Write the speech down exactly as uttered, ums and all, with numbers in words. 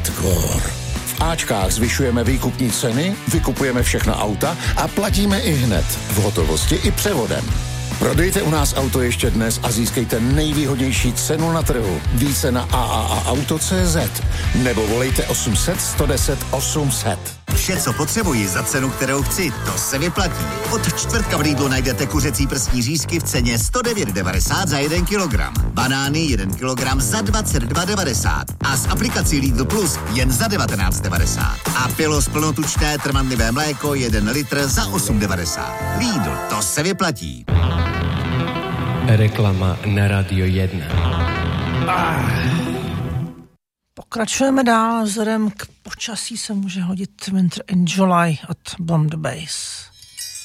hardcore. V Ačkách zvyšujeme výkupní ceny, vykupujeme všechna auta a platíme i hned, v hotovosti i převodem. Prodejte u nás auto ještě dnes a získejte nejvýhodnější cenu na trhu. Více na a a a auto tečka cé zet nebo volejte osm set, sto deset, osm set. Vše, co potřebuji za cenu, kterou chci, to se vyplatí. Od čtvrtka v Lidlu najdete kuřecí prsní řízky v ceně sto devět devadesát za jeden kilogram. Banány jeden kilogram za dvacet dva devadesát. A s aplikací Lidl Plus jen za devatenáct devadesát. A Pilos plnotučné trvanlivé mléko jeden litr za osm devadesát. Lidl, to se vyplatí. Reklama na Radio jedna. Ah. Pokračujeme dál, vzhledem k počasí se může hodit Winter in July od Bomb the Bass.